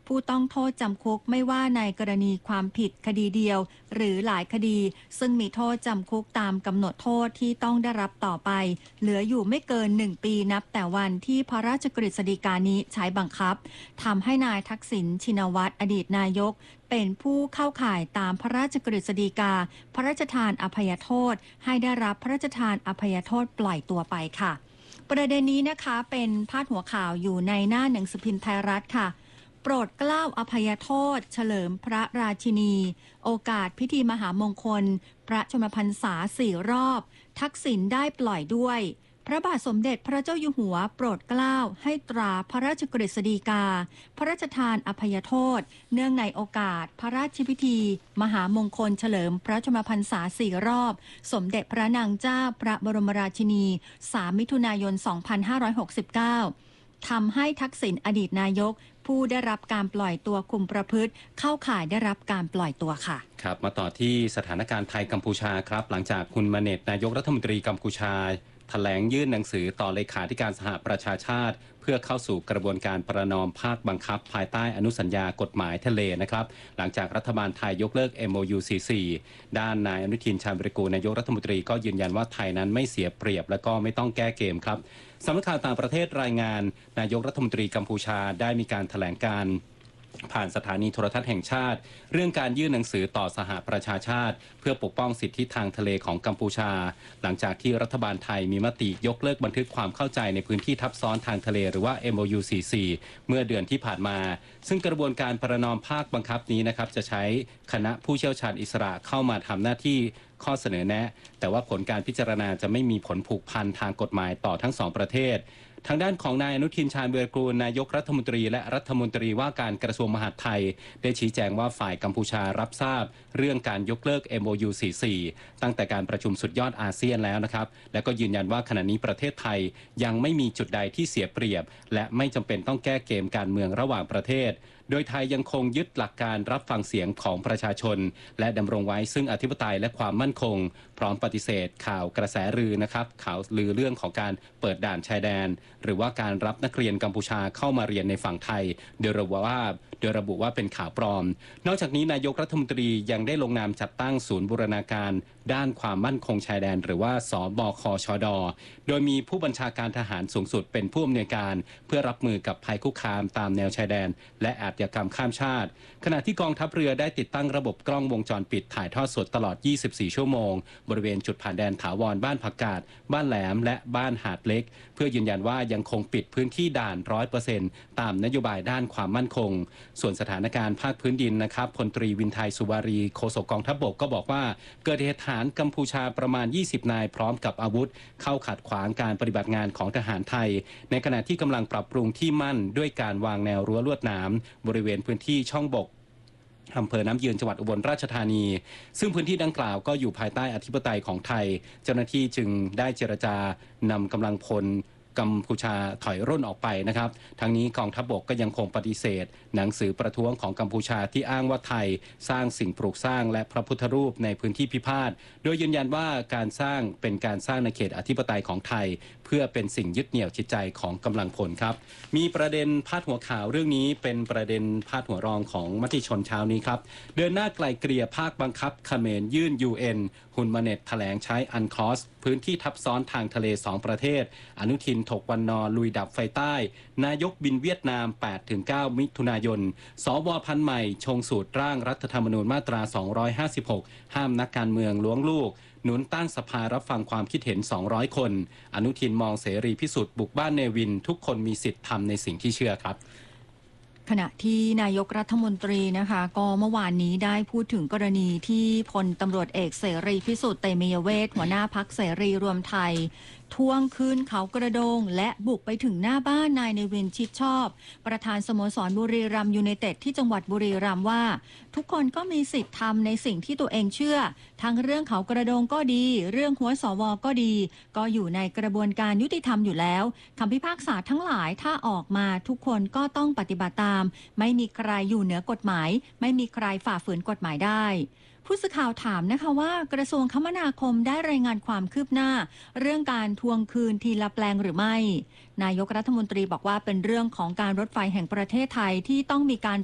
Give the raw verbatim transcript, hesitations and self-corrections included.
ผู้ต้องโทษจำคุกไม่ว่าในกรณีความผิดคดีเดียวหรือหลายคดีซึ่งมีโทษจำคุกตามกำหนดโทษที่ต้องได้รับต่อไปเหลืออยู่ไม่เกินหนึ่งปีนับแต่วันที่พระราชกฤษฎีกานี้ใช้บังคับทำให้นายทักษิณชินวัตรอดีตนายกเป็นผู้เข้าข่ายตามพระราชกฤษฎีกาพระราชทานอภัยโทษให้ได้รับพระราชทานอภัยโทษปล่อยตัวไปค่ะประเด็นนี้นะคะเป็นพาดหัวข่าวอยู่ในหน้าหนังสือพิมพ์ไทยรัฐค่ะโปรดเกล้าอภัยโทษเฉลิมพระราชินีโอกาสพิธีมหามงคลพระชนมพรรษาสี่รอบทักษิณได้ปล่อยด้วยพระบาทสมเด็จพระเจ้าอยู่หัวโปรดเกล้าให้ตราพระราชกฤษฎีกาพระราชทานอภัยโทษเนื่องในโอกาสพระราชพิธีมหามงคลเฉลิมพระชนมพรรษาสี่รอบสมเด็จพระนางเจ้าพระบรมราชินีสามมิถุนายนสองพันห้าร้อยหกสิบเก้าทำให้ทักษิณอดีตนายกผู้ได้รับการปล่อยตัวคุมประพฤติเข้าข่ายได้รับการปล่อยตัวค่ะครับมาต่อที่สถานการณ์ไทยกัมพูชาครับหลังจากคุณมาเนตนายกรัฐมนตรีกัมพูชาแถลงยื่นหนังสือต่อเลขาธิการสหประชาชาติเพื่อเข้าสู่กระบวนการประนอมภาคบังคับภายใต้อนุสัญญากฎหมายทะเลนะครับหลังจากรัฐบาลไทยยกเลิก เอ็ม โอ ยู สี่สิบสี่ ด้านนายอนุทินชาญวิรากูลนายกรัฐมนตรีก็ยืนยันว่าไทยนั้นไม่เสียเปรียบและก็ไม่ต้องแก้เกมครับสำนักข่าวต่างประเทศรายงานนายกรัฐมนตรีกัมพูชาได้มีการแถลงการผ่านสถานีโทรทัศน์แห่งชาติเรื่องการยื่นหนังสือต่อสหประชาชาติเพื่อปกป้องสิทธิทางทะเลของกัมพูชาหลังจากที่รัฐบาลไทยมีมติยกเลิกบันทึกความเข้าใจในพื้นที่ทับซ้อนทางทะเลหรือว่า เอ็ม โอ ยู สี่สิบสี่ เมื่อเดือนที่ผ่านมาซึ่งกระบวนการประนอมภาคบังคับนี้นะครับจะใช้คณะผู้เชี่ยวชาญอิสระเข้ามาทำหน้าที่ข้อเสนอแนะแต่ว่าผลการพิจารณาจะไม่มีผลผูกพันทางกฎหมายต่อทั้งสองประเทศทางด้านของนายอนุทินชาญวิรากูลนายกรัฐมนตรีและรัฐมนตรีว่าการกระทรวงมหาดไทยได้ชี้แจงว่าฝ่ายกัมพูชารับทราบเรื่องการยกเลิก เอ็ม โอ ยู สี่สิบสี่ ตั้งแต่การประชุมสุดยอดอาเซียนแล้วนะครับและก็ยืนยันว่าขณะนี้ประเทศไทยยังไม่มีจุดใดที่เสียเปรียบและไม่จำเป็นต้องแก้เกมการเมืองระหว่างประเทศโดยไทยยังคงยึดหลักการรับฟังเสียงของประชาชนและดำรงไว้ซึ่งอธิปไตยและความมั่นคงพร้อมปฏิเสธข่าวกระแสลือนะครับข่าวลือเรื่องของการเปิดด่านชายแดนหรือว่าการรับนักเรียนกัมพูชาเข้ามาเรียนในฝั่งไทยโดยระบุว่าโดยระบุว่าเป็นข่าวปลอมนอกจากนี้นายกรัฐมนตรียังได้ลงนามจัดตั้งศูนย์บูรณาการด้านความมั่นคงชายแดนหรือว่าสบคชดโดยมีผู้บัญชาการทหารสูงสุดเป็นผู้อำนวยการเพื่อรับมือกับภัยคุกคามตามแนวชายแดนและอาชญากรรมข้ามชาติขณะที่กองทัพเรือได้ติดตั้งระบบกล้องวงจรปิดถ่ายทอดสดตลอดยี่สิบสี่ชั่วโมงบริเวณจุดผ่านแดนถาวรบ้านผักกาดบ้านแหลมและบ้านหาดเล็กเพื่อยืนยันว่ายังคงปิดพื้นที่ด่าน ร้อยเปอร์เซ็นต์ ตามนโยบายด้านความมั่นคงส่วนสถานการณ์ภาคพื้นดินนะครับพลตรีวินไทยสุวารีโฆษกกองทัพบกก็บอกว่าเกิดเหตุทหารกัมพูชาประมาณยี่สิบนายพร้อมกับอาวุธเข้าขัดขวางการปฏิบัติงานของทหารไทยในขณะที่กำลังปรับปรุงที่มั่นด้วยการวางแนวรั้วลวดหนามบริเวณพื้นที่ช่องบกอำเภอน้ำยืนจังหวัดอุบลราชธานีซึ่งพื้นที่ดังกล่าวก็อยู่ภายใต้อธิปไตยของไทยเจ้าหน้าที่จึงได้เจรจานำกำลังพลกัมพูชาถอยร่นออกไปนะครับทั้งนี้กองทัพบกก็ยังคงปฏิเสธหนังสือประท้วงของกัมพูชาที่อ้างว่าไทยสร้างสิ่งปลูกสร้างและพระพุทธรูปในพื้นที่พิพาทโดยยืนยันว่าการสร้างเป็นการสร้างในเขตอธิปไตยของไทยเพื่อเป็นสิ่งยึดเหนี่ยวจิตใจของกำลังพลครับมีประเด็นพาดหัวข่าวเรื่องนี้เป็นประเด็นพาดหัวรองของมติชนเช้านี้ครับเดินหน้าไกลเกลี่ยภาคบังคับเขมรยื่น ยู เอ็น ฮุนมาเน็ตแถลงใช้อันคอสพื้นที่ทับซ้อนทางทะเลสองประเทศอนุทินถกวันนอลุยดับไฟใต้นายกบินเวียดนาม แปดถึงเก้า มิถุนายนสวพันธุ์ใหม่ชงสูตรร่างรัฐธรรมนูญมาตราสองร้อยห้าสิบหกห้ามนักการเมืองล้วงลูกหนุนตั้งสภารับฟังความคิดเห็นสองร้อยคนอนุทินมองเสรีพิสุทธิ์บุกบ้านเนวินทุกคนมีสิทธิ์ทำในสิ่งที่เชื่อครับขณะที่นายกรัฐมนตรีนะคะก็เมื่อวานนี้ได้พูดถึงกรณีที่พลตำรวจเอกเสรีพิสุทธิ์เตมียเวทหัวหน้าพรรคเสรีรวมไทยทวงคืนเขากระโดงและบุกไปถึงหน้าบ้านนายเนวินชิดชอบประธานสโมสรบุรีรัมย์ยูไนเต็ดที่จังหวัดบุรีรัมย์ว่าทุกคนก็มีสิทธิ์ทำในสิ่งที่ตัวเองเชื่อทั้งเรื่องเขากระโดงก็ดีเรื่องหัวสวก็ดีก็อยู่ในกระบวนการยุติธรรมอยู่แล้วคำพิพากษาทั้งหลายถ้าออกมาทุกคนก็ต้องปฏิบัติตามไม่มีใครอยู่เหนือกฎหมายไม่มีใครฝ่าฝืนกฎหมายได้ผู้สื่อข่าวถามนะคะว่ากระทรวงคมนาคมได้รายงานความคืบหน้าเรื่องการทวงคืนทีละแปลงหรือไม่นายกรัฐมนตรีบอกว่าเป็นเรื่องของการรถไฟแห่งประเทศไทยที่ต้องมีการ